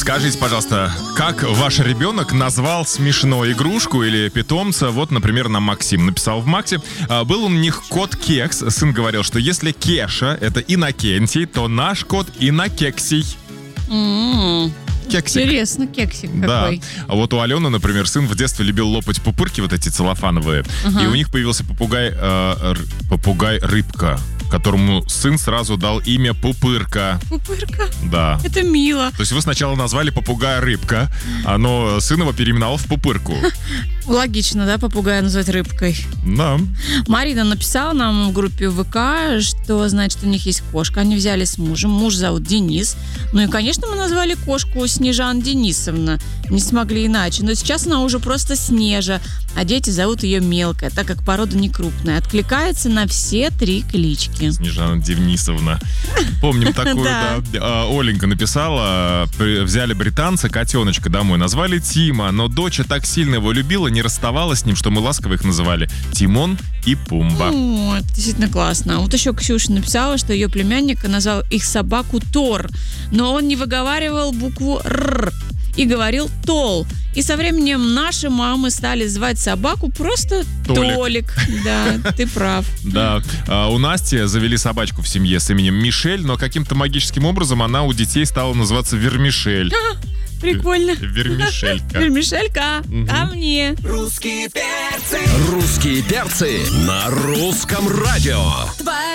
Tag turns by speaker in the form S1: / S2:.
S1: Скажите, пожалуйста, как ваш ребенок назвал смешную игрушку или питомца? Вот, например, нам Максим написал в Максе. Был у них кот Кекс. Сын говорил, что если Кеша — это Иннокентий, то наш кот Иннокексий. Кексик.
S2: Интересно, кексик какой.
S1: Да. А вот у Алены, например, сын в детстве любил лопать пупырки, вот эти целлофановые. И у них появился попугай-рыбка, которому сын сразу дал имя Пупырка.
S2: Пупырка?
S1: Да.
S2: Это мило.
S1: То есть вы сначала назвали попугая Рыбка, но сын его переименовал в Пупырку.
S2: Логично, да, попугая назвать рыбкой?
S1: Да.
S2: Марина написала нам в группе ВК, что, значит, у них есть кошка. Они взяли с мужем. Муж зовут Денис. Ну и, конечно, мы назвали кошку Снежана Денисовна. Не смогли иначе. Но сейчас она уже просто Снежа. А дети зовут ее Мелкая, так как порода не крупная. Откликается на все 3 клички.
S1: Снежана Денисовна. Помним такую, да. Оленька написала, взяли британца, котеночка домой, назвали Тима, но доча так сильно его любила, не расставалась с ним, что мы ласково их называли Тимон и Пумба.
S2: Вот, действительно классно. Вот еще Ксюша написала, что ее племянник назвал их собаку Тор, но он не выговаривал букву Р и говорил Тол. И со временем наши мамы стали звать собаку просто Толик. Да, ты прав.
S1: Да. У Насти завели собачку в семье с именем Мишель, но каким-то магическим образом она у детей стала называться Вермишель.
S2: Прикольно.
S1: Вермишелька.
S2: Вермишелька, ко мне.
S3: Русские перцы на русском радио.